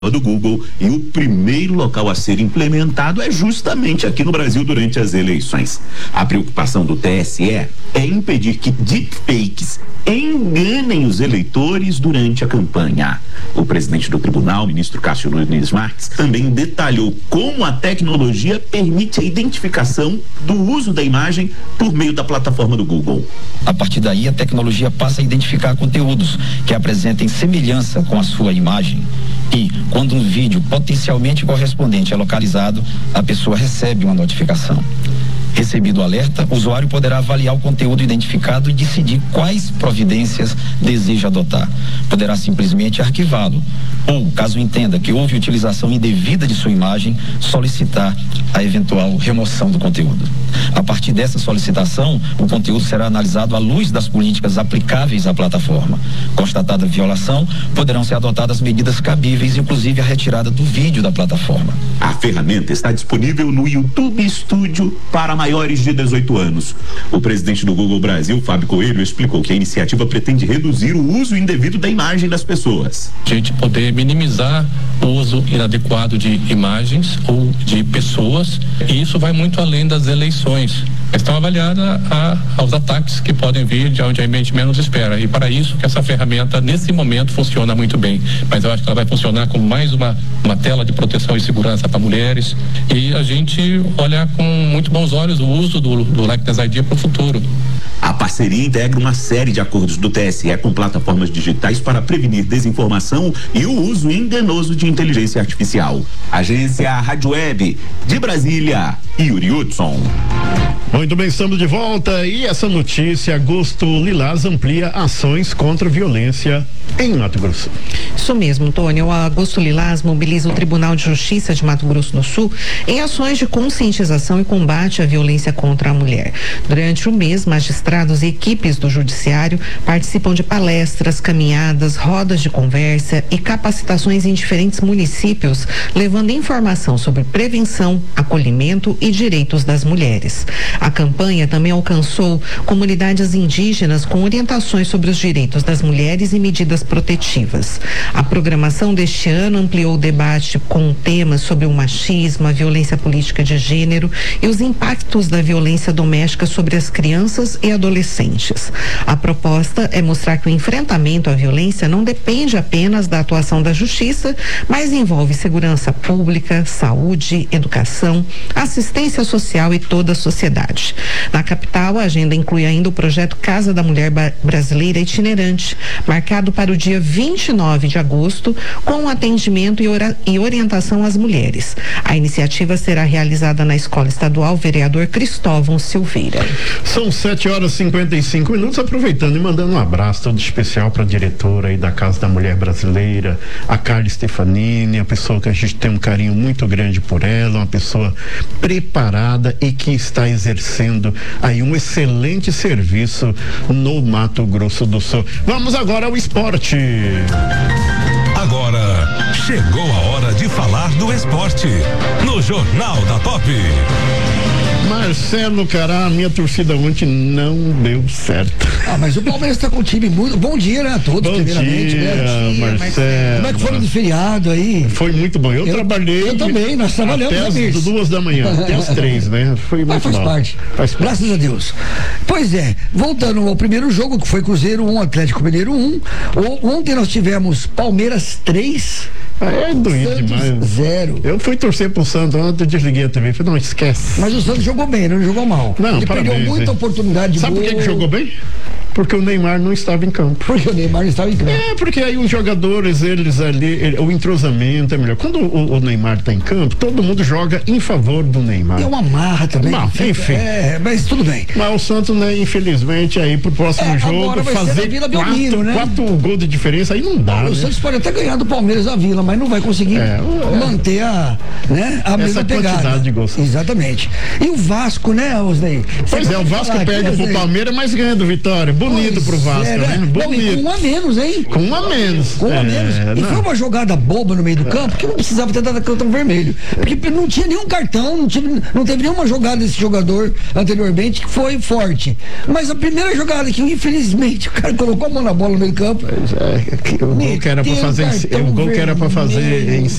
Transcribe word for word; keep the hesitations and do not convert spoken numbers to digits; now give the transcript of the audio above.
do Google, e o primeiro local a ser implementado é justamente aqui no Brasil durante as eleições. A preocupação do T S E é impedir que deepfakes enganem os eleitores durante a campanha. O presidente do tribunal, ministro Cássio Nunes Marques, também detalhou como a tecnologia permite a identificação do uso da imagem por meio da plataforma do Google. A partir daí, a tecnologia passa a identificar conteúdos que apresentem semelhança com a sua imagem. E, quando um vídeo potencialmente correspondente é localizado, a pessoa recebe uma notificação. Recebido o alerta, o usuário poderá avaliar o conteúdo identificado e decidir quais providências deseja adotar. Poderá simplesmente arquivá-lo ou, caso entenda que houve utilização indevida de sua imagem, solicitar a eventual remoção do conteúdo. A partir dessa solicitação, o conteúdo será analisado à luz das políticas aplicáveis à plataforma. Constatada a violação, poderão ser adotadas medidas cabíveis, inclusive a retirada do vídeo da plataforma. A ferramenta está disponível no YouTube Studio para maiores de dezoito anos. O presidente do Google Brasil, Fábio Coelho, explicou que a iniciativa pretende reduzir o uso indevido da imagem das pessoas. A gente poder minimizar o uso inadequado de imagens ou de pessoas, e isso vai muito além das eleições. Estão avaliadas a, aos ataques que podem vir de onde a gente menos espera, e para isso que essa ferramenta nesse momento funciona muito bem, mas eu acho que ela vai funcionar como mais uma, uma tela de proteção e segurança para mulheres, e a gente olha com muito bons olhos o uso do, do Likeness I D para o futuro. A parceria integra uma série de acordos do T S E com plataformas digitais para prevenir desinformação e o uso enganoso de inteligência artificial. Agência Rádio Web de Brasília, Yuri Hudson. Muito bem, estamos de volta e essa notícia, Agosto Lilás amplia ações contra violência em Mato Grosso. Isso mesmo, Antônio. O Agosto Lilás mobiliza o Tribunal de Justiça de Mato Grosso do Sul em ações de conscientização e combate à violência contra a mulher. Durante o mês, magistrados e equipes do Judiciário participam de palestras, caminhadas, rodas de conversa e capacitações em diferentes municípios, levando informação sobre prevenção, acolhimento e direitos das mulheres. A campanha também alcançou comunidades indígenas com orientações sobre os direitos das mulheres e medidas protetivas. A programação deste ano ampliou o debate com temas sobre o machismo, a violência política de gênero e os impactos da violência doméstica sobre as crianças e adolescentes. A proposta é mostrar que o enfrentamento à violência não depende apenas da atuação da justiça, mas envolve segurança pública, saúde, educação, assistência social e toda a sociedade. Na capital, a agenda inclui ainda o projeto Casa da Mulher Brasileira Itinerante, marcado para o dia vinte e nove de agosto, com atendimento e, ora, e orientação às mulheres. A iniciativa será realizada na Escola Estadual Vereador Cristóvão Silveira. São sete horas e cinquenta e cinco minutos, aproveitando e mandando um abraço todo especial para a diretora aí da Casa da Mulher Brasileira, a Carla Stefanini, a pessoa que a gente tem um carinho muito grande por ela, uma pessoa preparada e que está exercendo aí um excelente serviço no Mato Grosso do Sul. Vamos agora ao esporte. Agora chegou a hora de falar do esporte no Jornal da Top. Marcelo Cará, minha torcida ontem não deu certo. Ah, mas o Palmeiras está com um time muito. Bom dia, né? A todos, bom primeiramente, dia, né? Marcelo. Como é que foi no feriado aí? Foi muito bom. Eu, eu trabalhei. Eu também, nós trabalhamos até as duas da manhã, até as três, né? Foi muito mas faz bom. parte. Faz parte. Graças a Deus. Pois é, voltando ao primeiro jogo, que foi Cruzeiro um, Atlético Mineiro um. Ontem nós tivemos Palmeiras três. Ah, é doido Santos demais. Zero. Eu fui torcer pro Santos ontem, eu desliguei a T V. Falei, não, esquece. Mas o Santos jogou bem, não jogou mal. Não, ele parabéns, perdeu muita hein? oportunidade de Sabe gol. por que que jogou bem? Porque o Neymar não estava em campo. Porque o Neymar não estava em campo. É, porque aí os jogadores, eles ali, ele, o entrosamento é melhor. Quando o, o Neymar está em campo, todo mundo joga em favor do Neymar. É uma marra também. Não, enfim. É, mas tudo bem. Mas o Santos, né, infelizmente, aí pro próximo É, jogo, fazer Vila quatro, Belmiro, né? quatro gols de diferença, aí não dá, O né? Santos pode até ganhar do Palmeiras da Vila, mas não vai conseguir É, é. manter a, né, a mesma pegada. Quantidade de gols. Exatamente. E o Vasco, né, Osnei? Pois é, o Vasco perde pro Palmeiras, mas ganha do Vitória. bonito Pois pro Vasco, é, né? Não, e Bonito. com um a menos, hein? Com um a menos. Com um a É, menos. E não. foi uma jogada boba no meio do campo que não precisava ter dado cartão vermelho. Porque não tinha nenhum cartão, não, tinha, não teve nenhuma jogada desse jogador anteriormente que foi forte. Mas a primeira jogada que, infelizmente, o cara colocou a mão na bola no meio do campo. É, que o gol que era pra meteu fazer, em- cartão o gol que era pra fazer vermelho. em